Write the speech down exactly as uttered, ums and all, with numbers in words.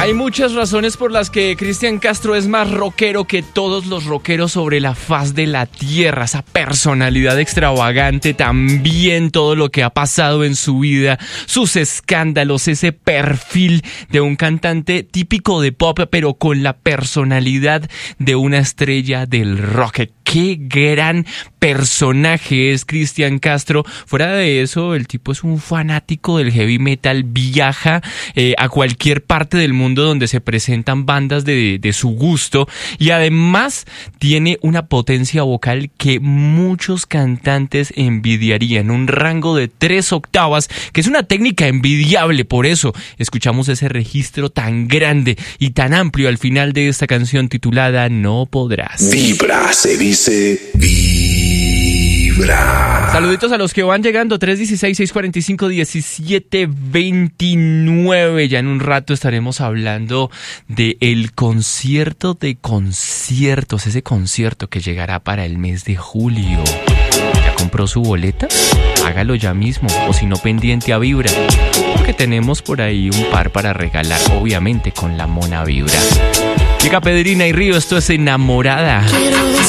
Hay muchas razones por las que Cristian Castro es más rockero que todos los rockeros sobre la faz de la tierra. Esa personalidad extravagante, también todo lo que ha pasado en su vida, sus escándalos, ese perfil de un cantante típico de pop, pero con la personalidad de una estrella del rock. Qué gran personaje es Cristian Castro. Fuera de eso, el tipo es un fanático del heavy metal, viaja eh, a cualquier parte del mundo donde se presentan bandas de, de su gusto, y además tiene una potencia vocal que muchos cantantes envidiarían, un rango de tres octavas, que es una técnica envidiable. Por eso escuchamos ese registro tan grande y tan amplio al final de esta canción titulada No Podrás. Vibra, se dice vibra. Saluditos a los que van llegando, tres uno seis, seis cuatro cinco, uno siete dos nueve. Ya en un rato estaremos hablando de el concierto de conciertos, ese concierto que llegará para el mes de julio. ¿Ya compró su boleta? Hágalo ya mismo, o si no, pendiente a Vibra, porque tenemos por ahí un par para regalar, obviamente con la Mona Vibra. Llega Pedrina y Río, esto es Enamorada.